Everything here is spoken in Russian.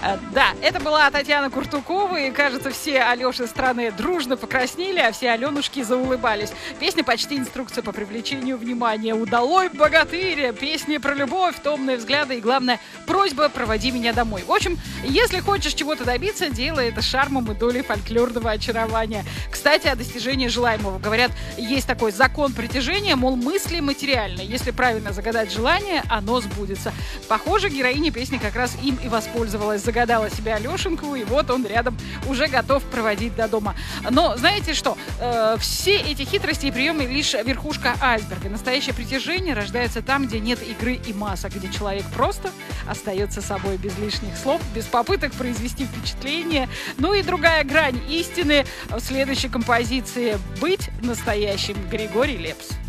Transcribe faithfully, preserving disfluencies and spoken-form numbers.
Э, Да, это была Татьяна Куртукова, и, кажется, все Алёши страны дружно покраснели, а все Аленушки заулыбались. Песня почти инструкция по привлечению внимания. «Удалой богатырь», песни про любовь, томные взгляды и, главное, просьба «проводи меня домой». В общем, если хочешь чего-то добиться, делай это шармом и долей фольклорного очарования. Кстати, о достижении желаемого. Говорят, есть такой закон притяжения, мол, мысли материальны. Если правильно загадать желание, оно сбудется. Похоже, героиня песни как раз им и воспользовалась. Загадала себе Алешеньку, и вот он рядом уже готов проводить до дома. Но знаете что? Э, все эти хитрости и приемы лишь верхушка айсберга. Настоящее притяжение рождается там, где нет игры и масок, где человек просто остается собой без лишних слов, без попыток произвести впечатление. Ну и другая грань истины в следующей композиции «Быть настоящим» Григорий Лепс.